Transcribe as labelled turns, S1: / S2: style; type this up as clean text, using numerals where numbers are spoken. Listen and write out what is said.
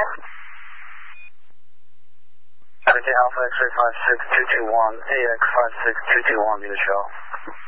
S1: Okay, Alpha X-ray 56221, AX 56221, be the show.